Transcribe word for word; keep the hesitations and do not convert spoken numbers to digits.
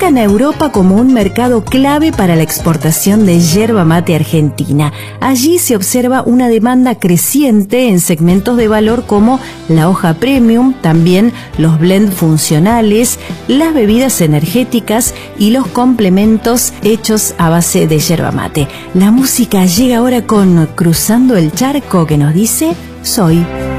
ubican a Europa como un mercado clave para la exportación de yerba mate argentina. Allí se observa una demanda creciente en segmentos de valor como la hoja premium, también los blend funcionales, las bebidas energéticas y los complementos hechos a base de yerba mate. La música llega ahora con Cruzando el Charco, que nos dice Soy.